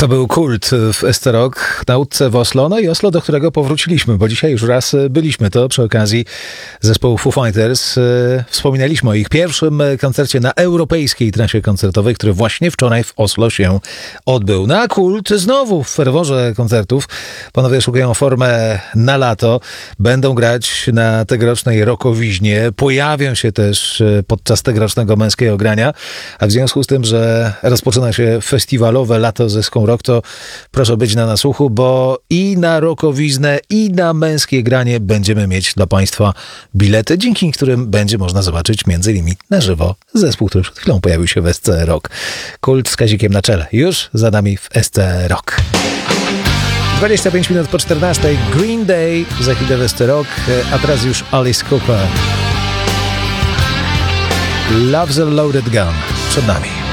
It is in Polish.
To był Kult w ST Rock na Łódce w Oslo, no i Oslo, do którego powróciliśmy, bo dzisiaj już raz byliśmy. To przy okazji zespołu Foo Fighters. Wspominaliśmy o ich pierwszym koncercie na europejskiej trasie koncertowej, który właśnie wczoraj w Oslo się odbył. Na Kult znowu w ferworze koncertów. Panowie szukają formę na lato. Będą grać na tegorocznej Rockowiźnie. Pojawią się też podczas tegorocznego męskiego grania, a w związku z tym, że rozpoczyna się festiwalowe lato zeską Rock, to proszę być na nasłuchu, bo i na Rockowiznę, i na męskie granie będziemy mieć dla Państwa bilety, dzięki którym będzie można zobaczyć m.in. na żywo zespół, który przed chwilą pojawił się w SC Rock. Kult z Kazikiem na czele. Już za nami w SC Rock. 25 minut po 14. Green Day za chwilę w SC Rock, a teraz już Alice Cooper. Love's a Loaded Gun przed nami.